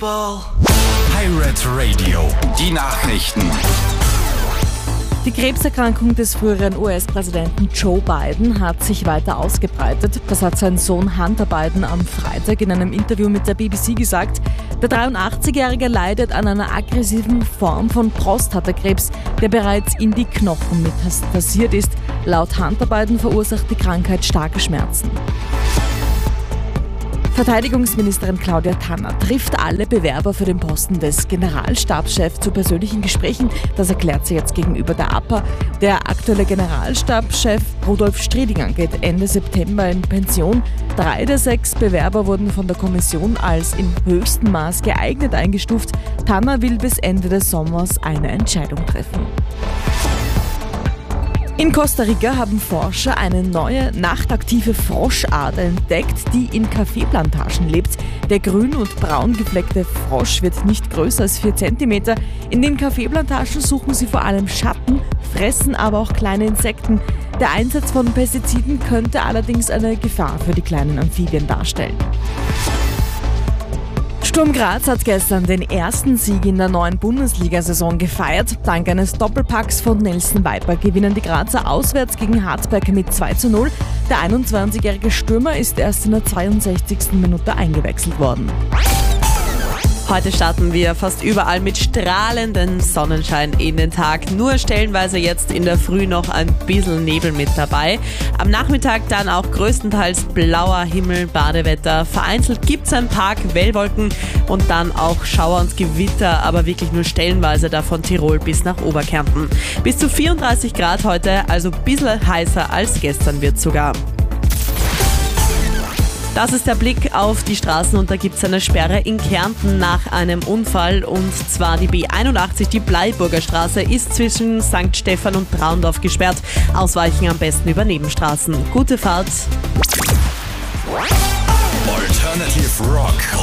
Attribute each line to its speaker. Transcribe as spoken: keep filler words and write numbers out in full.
Speaker 1: people. Pirate Radio, die Nachrichten.
Speaker 2: Die Krebserkrankung des früheren U S-Präsidenten Joe Biden hat sich weiter ausgebreitet. Das hat sein Sohn Hunter Biden am Freitag in einem Interview mit der B B C gesagt. Der dreiundachtzigjährige leidet an einer aggressiven Form von Prostatakrebs, der bereits in die Knochen metastasiert ist. Laut Hunter Biden verursacht die Krankheit starke Schmerzen. Verteidigungsministerin Claudia Tanner trifft alle Bewerber für den Posten des Generalstabschefs zu persönlichen Gesprächen. Das erklärt sie jetzt gegenüber der A P A. Der aktuelle Generalstabschef Rudolf Striedinger geht Ende September in Pension. Drei der sechs Bewerber wurden von der Kommission als im höchsten Maß geeignet eingestuft. Tanner will bis Ende des Sommers eine Entscheidung treffen. In Costa Rica haben Forscher eine neue, nachtaktive Froschart entdeckt, die in Kaffeeplantagen lebt. Der grün und braun gefleckte Frosch wird nicht größer als vier Zentimeter. In den Kaffeeplantagen suchen sie vor allem Schatten, fressen aber auch kleine Insekten. Der Einsatz von Pestiziden könnte allerdings eine Gefahr für die kleinen Amphibien darstellen. Sturm Graz hat gestern den ersten Sieg in der neuen Bundesliga-Saison gefeiert. Dank eines Doppelpacks von Nelson Viper gewinnen die Grazer auswärts gegen Hartberg mit zwei zu null. Der einundzwanzigjährige Stürmer ist erst in der zweiundsechzigsten Minute eingewechselt worden.
Speaker 3: Heute starten wir fast überall mit strahlendem Sonnenschein in den Tag. Nur stellenweise jetzt in der Früh noch ein bisschen Nebel mit dabei. Am Nachmittag dann auch größtenteils blauer Himmel, Badewetter. Vereinzelt gibt es ein paar Quellwolken und dann auch Schauer und Gewitter, aber wirklich nur stellenweise da von Tirol bis nach Oberkärnten. Bis zu vierunddreißig Grad heute, also ein bisschen heißer als gestern wird sogar. Das ist der Blick auf die Straßen und da gibt es eine Sperre in Kärnten nach einem Unfall und zwar die B einundachtzig, die Bleiburger Straße, ist zwischen Sankt Stephan und Braundorf gesperrt. Ausweichen am besten über Nebenstraßen. Gute Fahrt!
Speaker 1: Alternative Rock.